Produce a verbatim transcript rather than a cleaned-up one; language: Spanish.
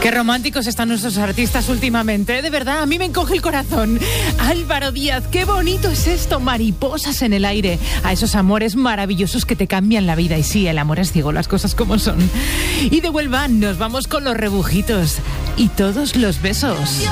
Qué románticos están nuestros artistas últimamente, de verdad, a mí me encoge el corazón. Álvaro Díaz, qué bonito es esto, mariposas en el aire, a esos amores maravillosos que te cambian la vida. Y sí, el amor es ciego, las cosas como son. Y de Huelva nos vamos con los rebujitos y todos los besos.